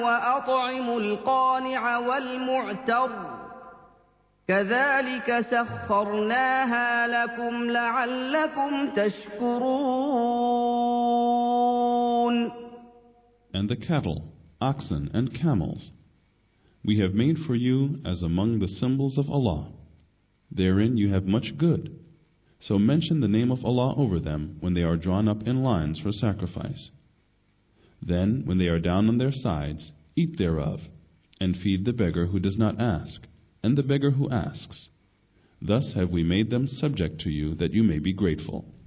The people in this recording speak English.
وأطعموا القانع والمعتر كذلك سخرناها لكم لعلكم تشكرون. And the cattle, oxen, and camels we have made for you as among the symbols of Allah. Therein you have much good. So mention the name of Allah over them when they are drawn up in lines for sacrifice. Then, when they are down on their sides, eat thereof, and feed the beggar who does not ask, and the beggar who asks. Thus have we made them subject to you that you may be grateful.